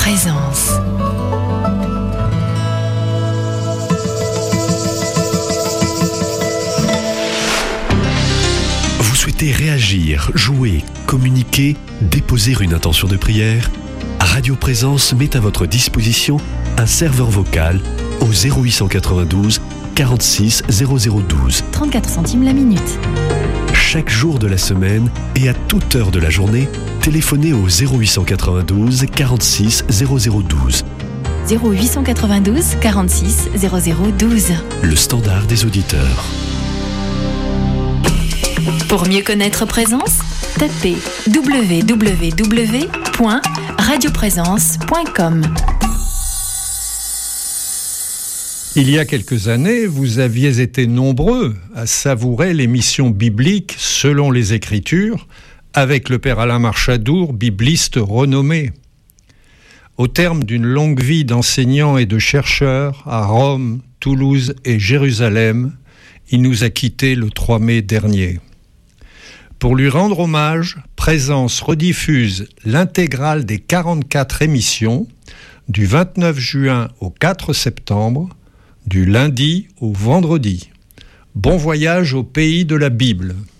Présence. Vous souhaitez réagir, jouer, communiquer, déposer une intention de prière ? Radio Présence met à votre disposition un serveur vocal au 0892 46 0012. 34 centimes la minute. Chaque jour de la semaine et à toute heure de la journée, téléphonez au 0892 46 0012. 0892 46 0012. Le standard des auditeurs. Pour mieux connaître Présence, tapez www.radioprésence.com. Il y a quelques années, vous aviez été nombreux à savourer l'émission biblique Selon les Écritures avec le père Alain Marchadour, bibliste renommé. Au terme d'une longue vie d'enseignant et de chercheur à Rome, Toulouse et Jérusalem, il nous a quittés le 3 mai dernier. Pour lui rendre hommage, Présence rediffuse l'intégrale des 44 émissions du 29 juin au 4 septembre, du lundi au vendredi. Bon voyage au pays de la Bible.